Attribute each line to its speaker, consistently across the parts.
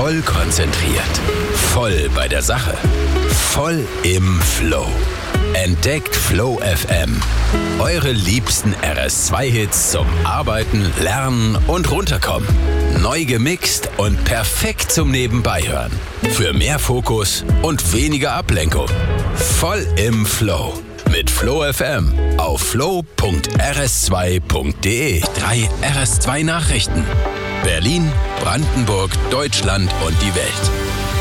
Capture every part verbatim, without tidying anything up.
Speaker 1: Voll konzentriert. Voll bei der Sache. Voll im Flow. Entdeckt Flow F M. Eure liebsten R S zwei Hits zum Arbeiten, Lernen und Runterkommen. Neu gemixt und perfekt zum Nebenbeihören. Für mehr Fokus und weniger Ablenkung. Voll im Flow. Mit Flow F M auf flow punkt r s zwei punkt d e. Drei R S zwei Nachrichten. Berlin, Brandenburg, Deutschland und die Welt.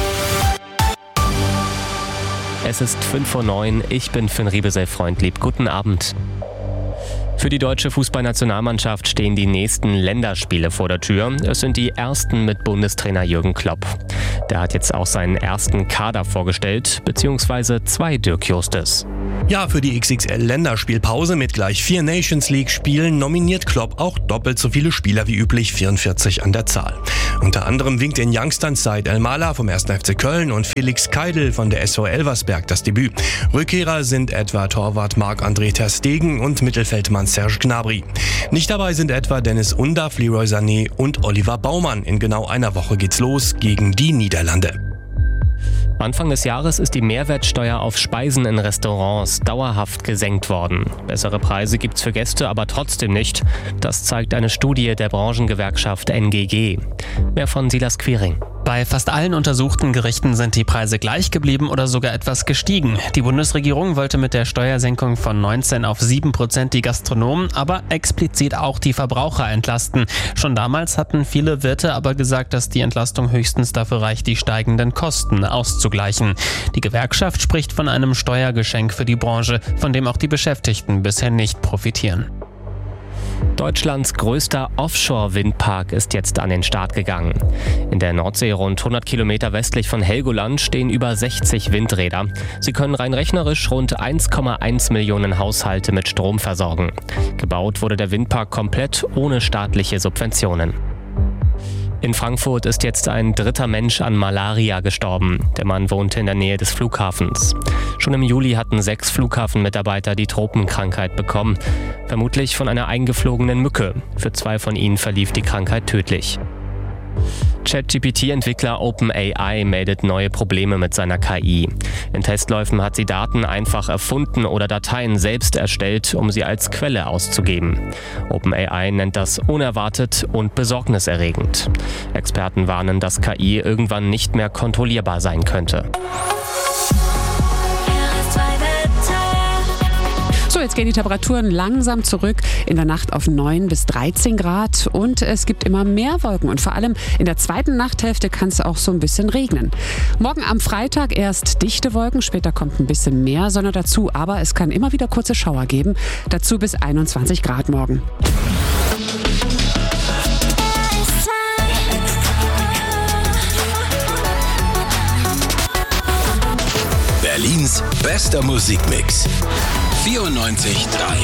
Speaker 2: Es ist fünf vor neun, ich bin Finn Riebesell-Freundlieb. Guten Abend. Für die deutsche Fußballnationalmannschaft stehen die nächsten Länderspiele vor der Tür. Es sind die ersten mit Bundestrainer Jürgen Klopp. Der hat jetzt auch seinen ersten Kader vorgestellt, beziehungsweise zwei Dirk Justes.
Speaker 3: Ja, für die X X L-Länderspielpause mit gleich vier Nations-League-Spielen nominiert Klopp auch doppelt so viele Spieler wie üblich, vierundvierzig an der Zahl. Unter anderem winkt den Youngstern Said El-Mala vom ersten F C Köln und Felix Keidel von der S V Elversberg das Debüt. Rückkehrer sind etwa Torwart Marc-André ter Stegen und Mittelfeldmann Serge Gnabry. Nicht dabei sind etwa Dennis Undaff, Leroy Sané und Oliver Baumann. In genau einer Woche geht's los gegen die Niederlande.
Speaker 2: Anfang des Jahres ist die Mehrwertsteuer auf Speisen in Restaurants dauerhaft gesenkt worden. Bessere Preise gibt's für Gäste aber trotzdem nicht. Das zeigt eine Studie der Branchengewerkschaft N G G. Mehr von Silas Quiring.
Speaker 4: Bei fast allen untersuchten Gerichten sind die Preise gleich geblieben oder sogar etwas gestiegen. Die Bundesregierung wollte mit der Steuersenkung von neunzehn auf sieben Prozent die Gastronomen, aber explizit auch die Verbraucher entlasten. Schon damals hatten viele Wirte aber gesagt, dass die Entlastung höchstens dafür reicht, die steigenden Kosten auszugleichen. Die Gewerkschaft spricht von einem Steuergeschenk für die Branche, von dem auch die Beschäftigten bisher nicht profitieren.
Speaker 2: Deutschlands größter Offshore-Windpark ist jetzt an den Start gegangen. In der Nordsee rund hundert Kilometer westlich von Helgoland stehen über sechzig Windräder. Sie können rein rechnerisch rund eins Komma eins Millionen Haushalte mit Strom versorgen. Gebaut wurde der Windpark komplett ohne staatliche Subventionen. In Frankfurt ist jetzt ein dritter Mensch an Malaria gestorben. Der Mann wohnte in der Nähe des Flughafens. Schon im Juli hatten sechs Flughafenmitarbeiter die Tropenkrankheit bekommen. Vermutlich von einer eingeflogenen Mücke. Für zwei von ihnen verlief die Krankheit tödlich. ChatGPT-Entwickler OpenAI meldet neue Probleme mit seiner K I. In Testläufen hat sie Daten einfach erfunden oder Dateien selbst erstellt, um sie als Quelle auszugeben. OpenAI nennt das unerwartet und besorgniserregend. Experten warnen, dass K I irgendwann nicht mehr kontrollierbar sein könnte.
Speaker 5: So, jetzt gehen die Temperaturen langsam zurück, in der Nacht auf neun bis dreizehn Grad und es gibt immer mehr Wolken und vor allem in der zweiten Nachthälfte kann es auch so ein bisschen regnen. Morgen am Freitag erst dichte Wolken, später kommt ein bisschen mehr Sonne dazu, aber es kann immer wieder kurze Schauer geben, dazu bis einundzwanzig Grad morgen.
Speaker 1: Berlins bester Musikmix. vierundneunzig Komma drei